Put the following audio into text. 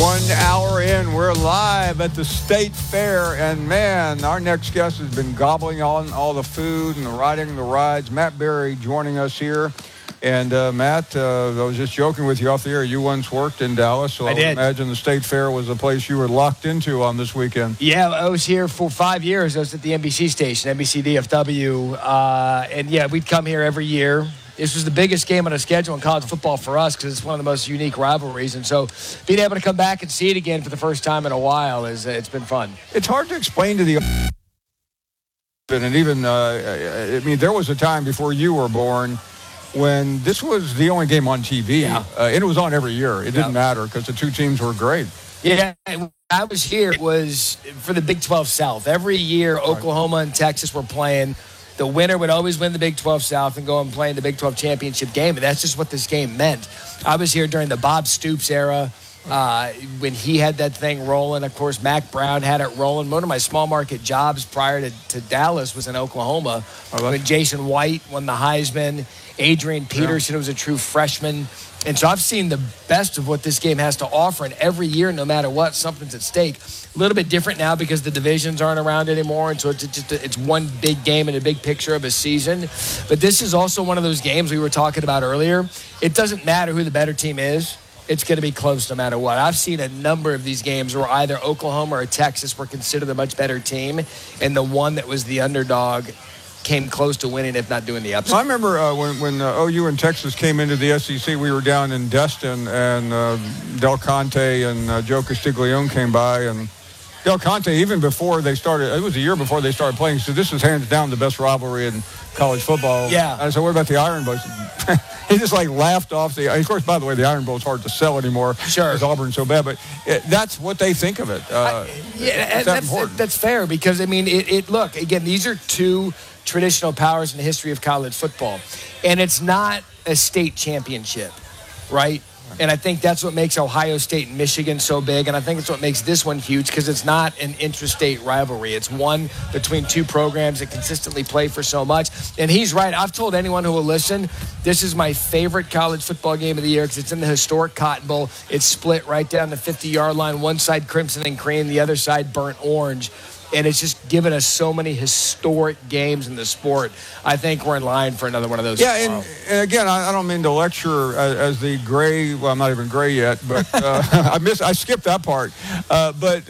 1 hour in, we're live at the State Fair, and man, our next guest has been gobbling on all the food and riding the rides. Matt Berry joining us here. And Matt, I was just joking with you off the air. You once worked in Dallas, so I would imagine the State Fair was a place you were locked into on this weekend. Yeah, I was here for 5 years. I was at the NBC station, NBC DFW. And yeah, we'd come here every year. This was the biggest game on the schedule in college football for us because it's one of the most unique rivalries. And so being able to come back and see it again for the first time in a while, it's been fun. It's hard to explain to the... And even, I mean, there was a time before you were born when this was the only game on TV. Yeah. And it was on every year. It didn't matter because the two teams were great. Yeah, I was here. It was for the Big 12 South. Every year, Oklahoma and Texas were playing. The winner would always win the Big 12 South and go and play in the Big 12 championship game. And that's just what this game meant. I was here during the Bob Stoops era when he had that thing rolling. Of course, Mac Brown had it rolling. One of my small market jobs prior to Dallas was in Oklahoma when Jason White won the Heisman. Adrian Peterson was a true freshman. And so I've seen the best of what this game has to offer. And every year, no matter what, something's at stake. A little bit different now because the divisions aren't around anymore. And so it's one big game in a big picture of a season. But this is also one of those games we were talking about earlier. It doesn't matter who the better team is. It's going to be close no matter what. I've seen a number of these games where either Oklahoma or Texas were considered a much better team. And the one that was the underdog came close to winning, if not doing the upset. I remember when OU and Texas came into the SEC, we were down in Destin, and Del Conte and Joe Castiglione came by, and Del Conte, even before they started, it was a year before they started playing, so this is hands down the best rivalry in college football. Yeah. And I said, what about the Iron Bowl? He just laughed off of course, by the way, the Iron Bowl is hard to sell anymore. Sure. Because Auburn's so bad, but that's what they think of it. That's fair because, I mean, look, again, these are two traditional powers in the history of college football. And it's not a state championship, right? And I think that's what makes Ohio State and Michigan so big. And I think it's what makes this one huge because it's not an intrastate rivalry. It's one between two programs that consistently play for so much. And he's right. I've told anyone who will listen, this is my favorite college football game of the year because it's in the historic Cotton Bowl. It's split right down the 50-yard line. One side crimson and cream, the other side burnt orange. And it's just given us so many historic games in the sport. I think we're in line for another one of those. Yeah, and again, I don't mean to lecture as the gray. Well, I'm not even gray yet, but I skipped that part. But